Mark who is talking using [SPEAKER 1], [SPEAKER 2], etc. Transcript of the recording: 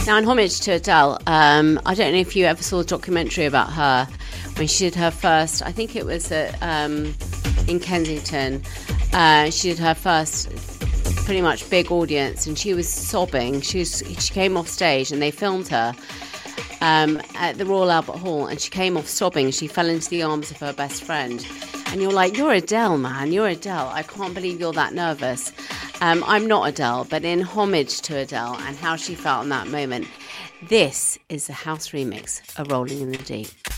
[SPEAKER 1] Now, in homage to Adele, I don't know if you ever saw a documentary about her when she did her first, I think it was in Kensington. She did her first pretty much big audience, and she was sobbing. She came off stage and they filmed her at the Royal Albert Hall, and she came off sobbing. She fell into the arms of her best friend. And you're like, you're Adele, man. You're Adele. I can't believe you're that nervous. I'm not Adele, but in homage to Adele and how she felt in that moment, this is the house remix of Rolling in the Deep.